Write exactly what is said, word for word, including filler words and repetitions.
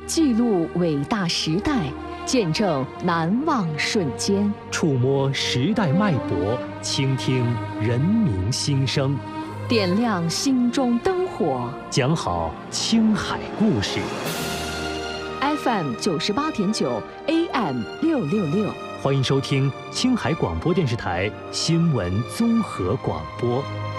记录伟大时代，见证难忘瞬间， 触摸时代脉搏，倾听人民心声， 点亮心中灯火， 讲好青海故事。 F M 九十八点九 ，A M 六六六， 欢迎收听青海广播电视台新闻综合广播。